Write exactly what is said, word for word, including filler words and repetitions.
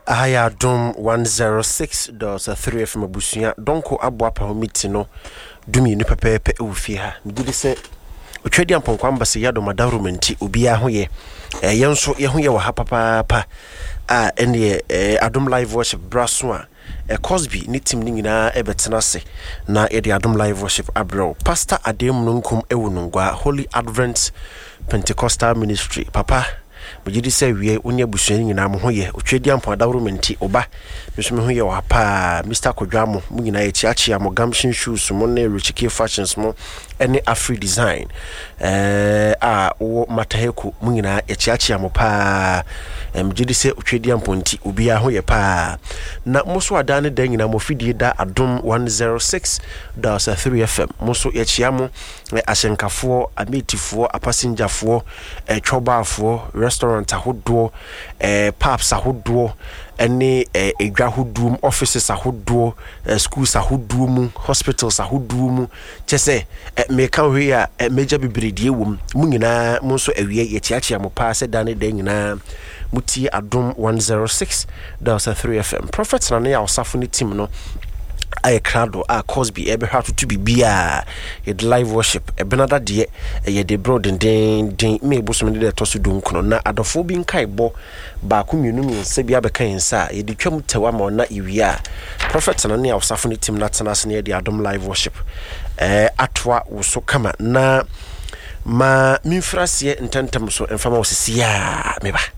Aya dom one oh six point three F M abusuya donko abo apa homiti no dumi ni pepepe ewufie ha migidi se otwedi amponkwa mbase yado madarumenti obi a hoye eh yenso ye hoye wa ha papa pa a ene eh Adom Live Worship braso a eh Cosby ni team ni nyina ebetena se na ye de Adom Live Worship abro Pastor Adem nunkum ewunungwa Holy Advent Pentecostal Ministry papa mujidi se wie onya busuani nyina mo hoye otwedi ampo adawromenti oba meso me hoye wa pa Mister Kodwamo mu nyina ye chiachi am gamshin shoes mo na Richike fashions mo ene Afri design eh a wo mataheku mu nyina ye chiachi am pa mujidi se otwedi ampo nti obi a hoye pa na moso adane dan nyina mo fidie da Adom one oh six point three F M moso ye chiamo asenkafo ametifo apasenjafo e chobafo restaurant ahodo eh pubs ahodo ene eh edwa hodum offices ahodo eh, schools ahodo mu hospitals ahodo mu chese eh, me kan hwe a eh, meja bibredie wom mu nyina mu so awie ye chiachia mo pa se dane dan nyina muti Adom one oh six point three F M prophets na ya osafo ni team no aye crowd a Cosby ebe ha to be bia ye live worship ebe na dade ye de bro den den den me boso me de to so dun kono na adofo bi nkai bo ba ko mienu mi nse bia be kan nsa ye de twam tewa ma na iwia prophet na ne ya osafo ni team na tena se ne de Adom Live Worship eh atwa wo so kama na ma minfrase ententem so enfama wo sisia meba